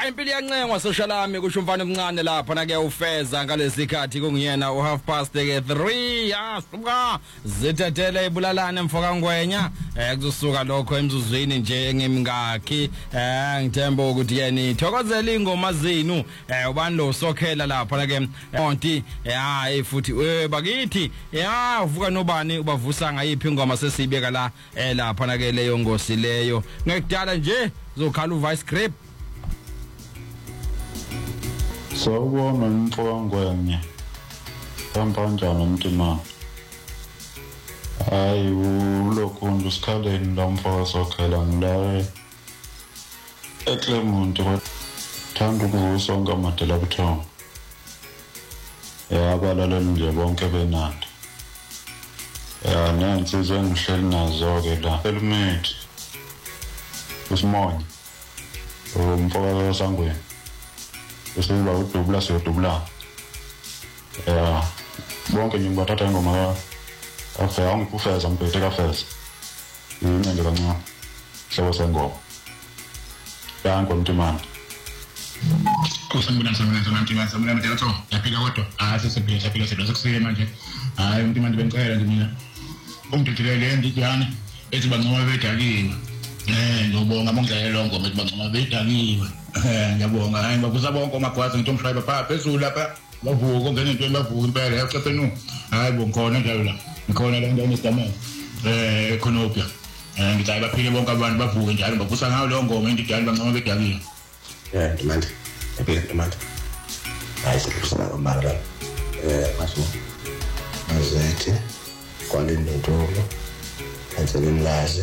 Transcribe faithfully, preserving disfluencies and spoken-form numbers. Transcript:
impilo yancengwa social lami kusho umfana omncane lapha na ke ufeza ngalesikhathi kungiyena u half past ke three yasuka zithetele ibulalane mfoka ngwenya eh kuzosuka lokho emzuzwini nje ngemingakhi eh ngithemba ukuthi yena ithokozela ingoma zenu eh ubani lo sokhela lapha na ke onti eh futhi we bakithi ya uvuka nobani ubavusa ngayiphi ingoma sesibeka la eh lapha na ke leyo ngosi leyo ngekudala nje zokhala u vice grip sawubona mfoka ngwenya kanjani umntima hayi ulokhu nje usikhaleni la mfoka sokhela ngila eClermont thanda ukusonga amadela buthongo ya abalaleli nje bonke benandi ya nansizwe ngihleli nazo ke la helmet uSimonye umfoka sangweni usiba udubula siyodubula ya bonke nje ngibathatha ingoma afaya ngikufeza ngiphethe kafeza incende kancane hloko sengoma yangu mntimana kusangibona sangibona sangibona sangibona manje lapho yaphika kodwa ah sesiphila yaphika sedwa sekusile manje hayi mntimana bengicela nje mina ungididilele ndijana ethi bangcoma bedakiwe eh ngiyobonga mongidlalela lo ngoma ethi bangcoma bedakiwe eh ngiyabonga hayi bakuza bonke omagwazi ngithi umshayela pha phezulu lapha bavuka ngene into bavuka impela yacephenu hayi bonkhona njalo la ngikhona la endaweni esidamela eh ekhonopia eh ngithi baphile bonke abantu bavuke njalo bakusa ngayo lo ngoma endidala bangcoma bedakiwe yeah demand epic demand hayi sikusana ngomara eh maso mazethi kwalendotolo enzeleni lazi